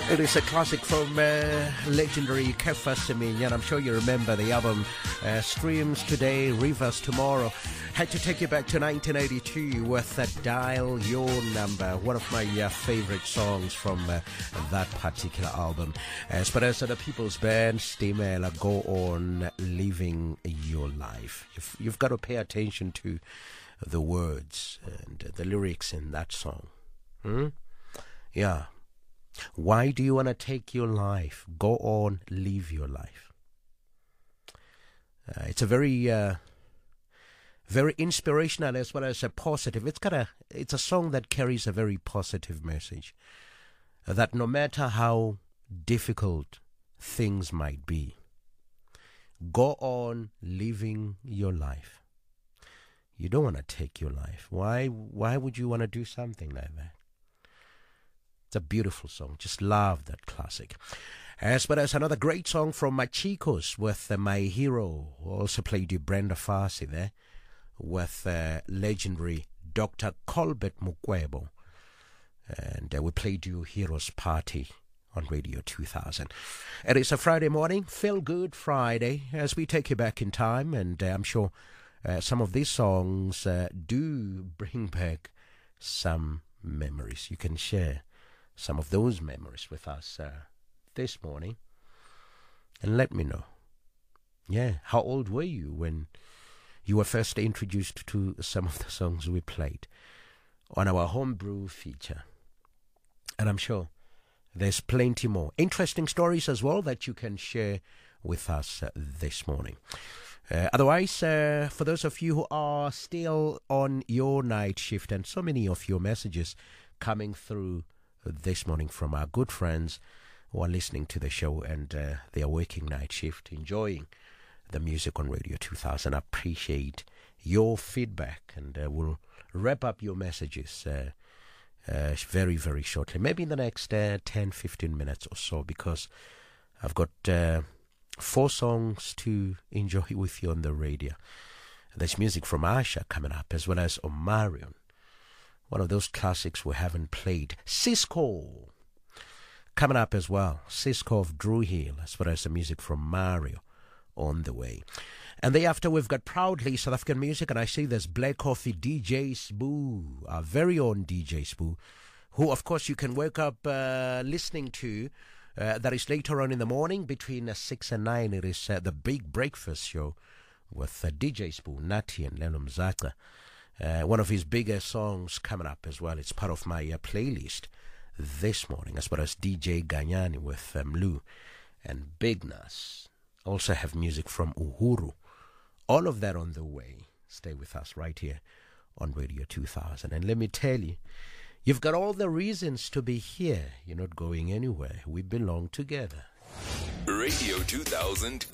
It is a classic from legendary Kefa Semenya. I'm sure you remember the album Streams Today, Rivers Tomorrow. Had to take you back to 1982 with Dial Your Number, one of my favorite songs from that particular album. As far as the People's Band, Stimela, Go On Living Your Life. You've got to pay attention to the words and the lyrics in that song. Yeah. Why do you want to take your life? Go on, live your life. It's a very inspirational as well as a positive. It's a song that carries a very positive message. That no matter how difficult things might be, go on living your life. You don't want to take your life. Why would you want to do something like that? It's a beautiful song. Just love that classic. As well as another great song from Machikos with My Hero. Also played you Brenda Fassie there with legendary Dr. Colbert Mukwebo. And we played you Heroes Party on Radio 2000. It is a Friday morning, Feel Good Friday, as we take you back in time. And I'm sure some of these songs do bring back some memories. You can share some of those memories with us this morning and let me know. Yeah, how old were you when you were first introduced to some of the songs we played on our homebrew feature? And I'm sure there's plenty more interesting stories as well that you can share with us this morning. Otherwise, for those of you who are still on your night shift, and so many of your messages coming through this morning from our good friends who are listening to the show and they are working night shift, enjoying the music on Radio 2000. I appreciate your feedback, and we'll wrap up your messages very, very shortly, maybe in the next 10-15 minutes or so, because I've got 4 songs to enjoy with you on the radio. There's music from Asha coming up, as well as Omarion, one of those classics we haven't played. Cisco coming up as well. Cisco of Drew Hill, as well as the music from Mario on the way. And thereafter, we've got proudly South African music, and I see there's Black Coffee DJ Spoo, our very own DJ Spoo, who, of course, you can wake up listening to. That is later on in the morning between 6 and 9. It is the Big Breakfast Show with DJ Spoo, Nati and Leno Mzaka. One of his bigger songs coming up as well. It's part of my playlist this morning, as well as DJ Ganyani with Mlu and Big Nas. Also have music from Uhuru. All of that on the way. Stay with us right here on Radio 2000. And let me tell you, you've got all the reasons to be here. You're not going anywhere. We belong together. Radio 2000